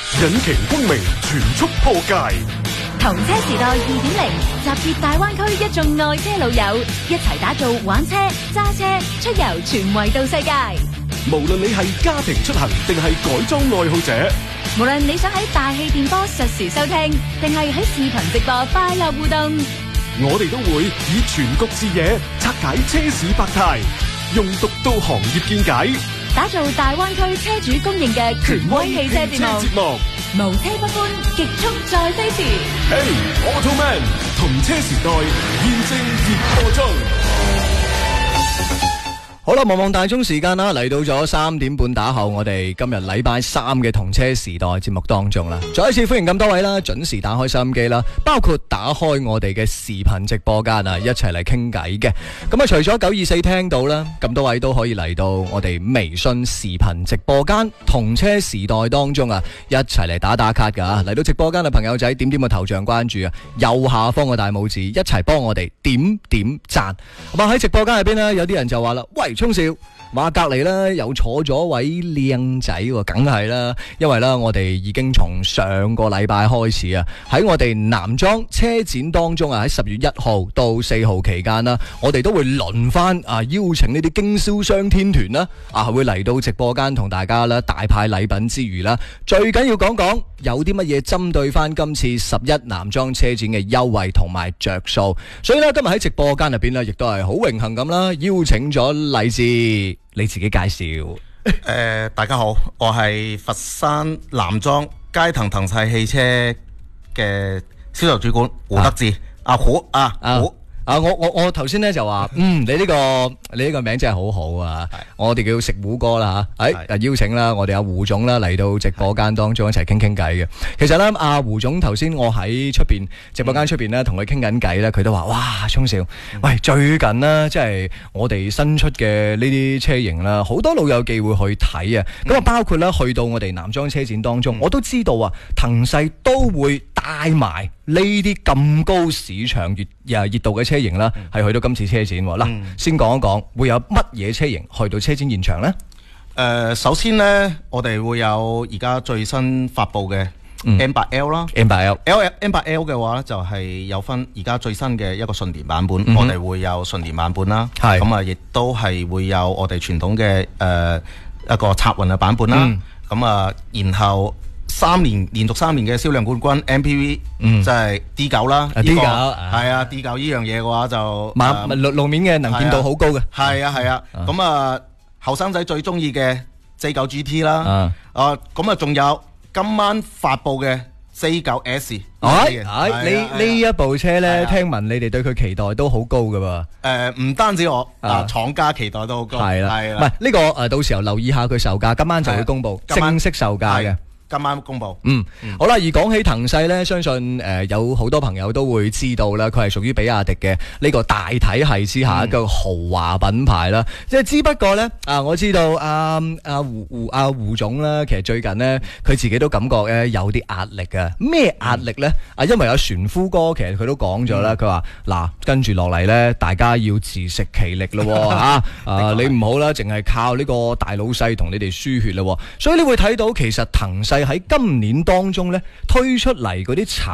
引擎光明全速破界。 同車時代2.0，集結大灣區一眾愛車老友，一齊打造玩車、揸車、出遊全維度世界。 無論你係家庭出行定係改裝愛好者， 無論你想喺大氣電波實時收聽，定係喺視頻直播快樂互動， 我哋都會以全局視野拆解車市百態，用獨到行業見解， 打造大灣區車主公認嘅權威汽車節目。無車不歡，極速再飛馳。 Hey Automan， 同車時代現正熱播中。 好啦，望望大鐘時間啦，嚟到咗3點半打後，我哋今日禮拜3嘅同車時代節目當中啦，再一次歡迎咁多位啦，準時打開收音機啦，包括打開我哋嘅視頻直播間啊，一齊嚟傾偈嘅。咁啊，除咗924聽到啦，咁多位都可以嚟到我哋微信視頻直播間同車時代當中啊，一齊嚟打卡噶。嚟到直播間嘅朋友仔，點點個頭像關注啊，右下方個大拇指，一齊幫我哋點點讚。咁啊，喺直播間入邊呢，有啲人就話啦，喂，聰少，話隔籬呢又坐咗位靚仔喎，梗係啦，因為呢，我哋已經從上個禮拜開始啊，喺我哋男裝車展當中啊，喺10月1號到4號期間啦，我哋都會輪番啊邀請呢啲經銷商天團啦，會嚟到直播間同大家啦大派禮品之餘啦，最緊要講講有啲乜嘢針對翻今次11男裝車展嘅優惠同埋着數，所以呢，今日喺直播間入邊呢，亦都係好榮幸咁啦，邀請咗勵志。你自己介紹。 大家好，我係佛山男裝佳騰騰勢汽車嘅銷售主管胡德志。 我頭先咧就話，你呢個名真係好好啊！我哋叫食胡哥啦吓，邀請啦我哋阿胡總啦嚟到直播間當中一齊傾傾偈嘅。其實咧，阿胡總頭先我喺出邊直播間出邊咧同佢傾緊偈咧，佢都話：哇，聰少，喂，最近呢，即係我哋新出嘅呢啲車型啦，好多老友記會去睇啊。咁啊，包括咧去到我哋男裝車展當中，我都知道啊，騰勢都會帶埋呢啲咁高市場熱度嘅車型啦，係去到今次車展嗱。先講一講會有乜嘢車型去到車展現場呢？ 首先呢，我哋會有而家最新發布嘅 M8L 啦，M8L 嘅話就係有分而家最新嘅一個純電版本，我哋會有純電版本啦，咁啊亦都係會有我哋傳統嘅一個插混嘅版本啦，咁啊然後連續3年嘅銷量冠軍 MPV，即係 D9 啦，D9 係啊，D9 呢樣嘢嘅話就路面嘅能見度好高嘅， 係啊，咁啊後生仔最中意嘅 J9 GT 啦，咁啊仲有今晚發布嘅 J9S， 呢一部車咧，聽聞你哋對佢期待都好高噶噃， 唔單止我，廠家期待都好高，係啦， 唔係呢個到時候留意下佢售價，今晚就會公布正式售價嘅。 今晚公布。 好啦，而講起騰勢呢，相信有好多朋友都會知道啦，佢係屬於比亞迪嘅呢個大體系之下一個豪華品牌啦。即係只不過呢，我知道胡總啦，其實最近呢，佢自己都感覺有啲壓力嘅。咩壓力呢？因為有船夫哥，其實佢都講咗啦，佢話嗱，跟住落嚟呢，大家要自食其力咯你唔好啦，淨係靠呢個大老細同你哋輸血咯。所以你會睇到其實騰勢喺今年當中咧推出嚟嗰啲